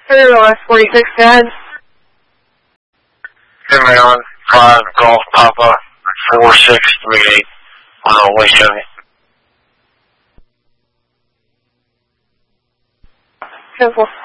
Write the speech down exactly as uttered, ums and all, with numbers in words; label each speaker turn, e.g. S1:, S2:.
S1: West forty-six, Dad.
S2: Henry on five Golf Papa four six three eight on West County.
S1: Simple.